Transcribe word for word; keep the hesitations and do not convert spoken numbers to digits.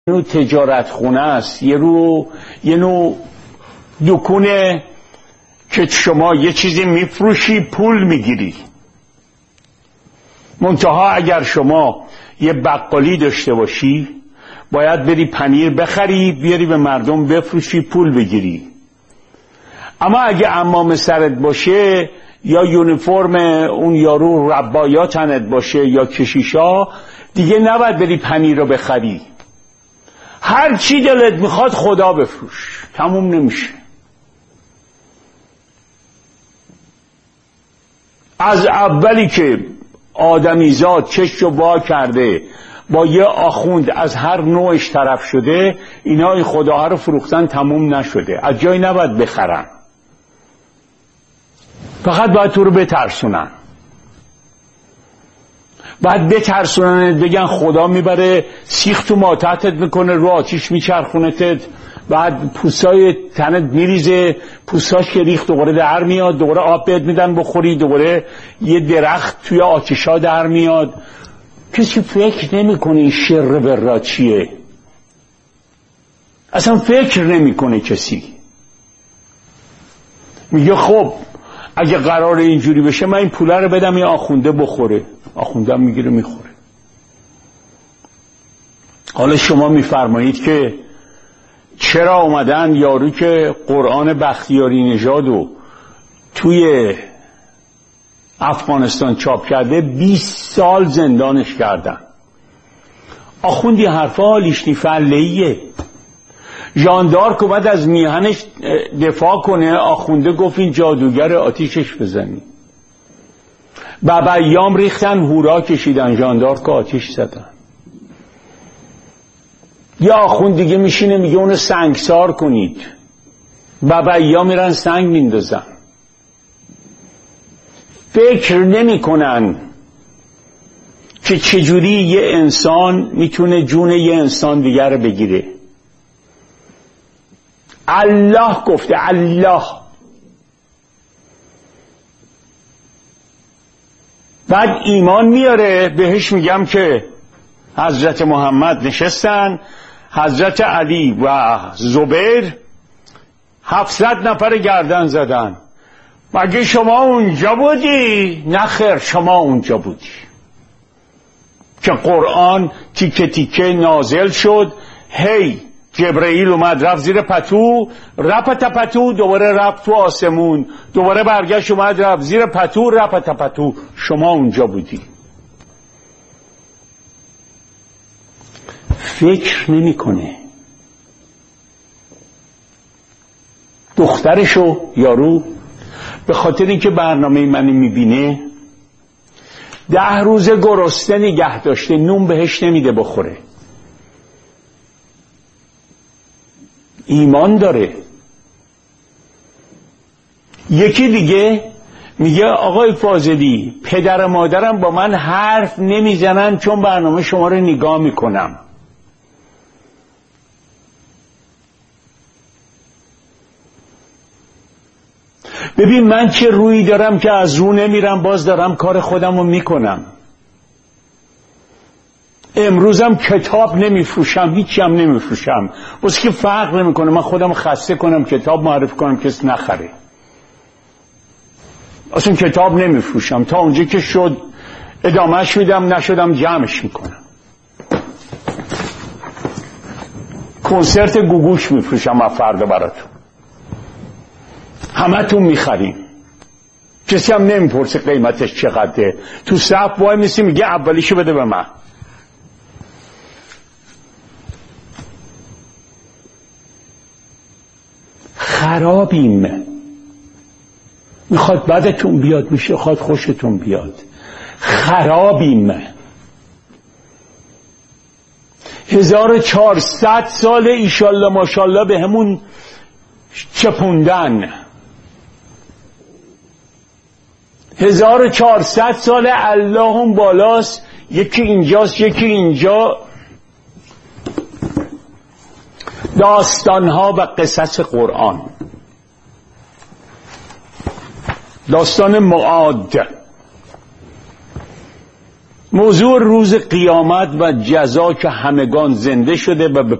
نوع تجارت خونه است، یه رو یه نوع دکونه که شما یه چیزی میفروشی پول میگیری. منتها اگر شما یه بقالی داشته باشی باید بری پنیر بخری بیاری به مردم بفروشی پول بگیری. اما اگه عمام سرت باشه یا یونیفرم اون یارو ربایا تنت باشه یا کشیشا، دیگه نباید بری پنیر رو بخری. هر چی دلت میخواد خدا بفروش، تموم نمیشه. از اولی که آدمیزاد چشم وا کرده با یه آخوند از هر نوعش طرف شده، اینا این خداها رو فروختن تموم نشده، از جایی نباید بخرن، فقط باید تو رو بترسونن. بعد بترسوننت، بگن خدا میبره سیخ تو ماتحتت میکنه، رو آتیش میچرخونتت، بعد پوستای تنت میریزه، پوستاش که ریخت دوباره در میاد، دوباره آب بهت میدن بخوری، دوباره یه درخت توی آتیشا در میاد. کسی فکر نمیکنه این شر برا چیه، اصلا فکر نمیکنه کسی. میگه خب اگه قرار اینجوری بشه من این پوله رو بدم یه آخونده بخوره، آخونده هم میگیره میخوره. حالا شما میفرمایید که چرا اومدن یارو که قرآن بختیاری نژادو توی افغانستان چاپ کرده بیست سال زندانش کردن. آخوندی حرفا لیشنی فلهیه. ژاندارک اومد از میهنش دفاع کنه، آخونده گفت این جادوگر آتیشش بزنی. بابا ایام ریختن هورا کشیدن، ژاندارک آتیش زدن. یا آخوند دیگه میشینه میگه اونو سنگسار کنید، بابا ایام میرن سنگ میندازن. فکر نمی کنن که چجوری یه انسان میتونه جون یه انسان دیگر رو بگیره. الله گفته، الله. بعد ایمان میاره، بهش میگم که حضرت محمد نشستن، حضرت علی و زبیر هفتصد نفر گردن زدن. مگه شما اونجا بودی؟ نه خیر، شما اونجا بودی که قرآن تیکه تیکه نازل شد. هی جبرئیل اومد رفت زیر پتو، رفت پتو، دوباره رفت تو آسمون، دوباره برگشت اومد رفت زیر پتو، رفت پتو. شما اونجا بودی. فکر نمی کنه. دخترشو یارو به خاطر اینکه برنامه منی میبینه ده روز گرسنه نگه داشته، نون بهش نمیده بخوره. ایمان داره. یکی دیگه میگه آقای فاضلی پدر مادرم با من حرف نمیزنن چون برنامه شما رو نگاه میکنم. ببین من چه روی دارم که از رو نمیرم، باز دارم کار خودم رو میکنم. امروزم کتاب نمیفروشم، هیچی هم نمیفروشم، بس که فرق نمیکنه. من خودم خسته کنم کتاب معرفی کنم کس نخره. اصلا کتاب نمیفروشم، تا اونجا که شد ادامهش میدم، نشدم جمعش میکنم. کنسرت گوگوش میفروشم از فردا براتون، همه تون میخریم، کسی هم نمیپرسه قیمتش چقدره. تو صف وای میسی میگه اولیشو بده به من. خرابیم. میخواد بدتون بیاد میشه، میخواد خوشتون بیاد. خرابیم. هزار و چهارصد سال ایشالله ماشالله به همون چپوندن. هزار و چهارصد سال الله هم بالاست، یکی اینجاست یکی اینجا. داستانها و قصص قرآن. داستان معاد. موضوع روز قیامت و جزا که همگان زنده شده و به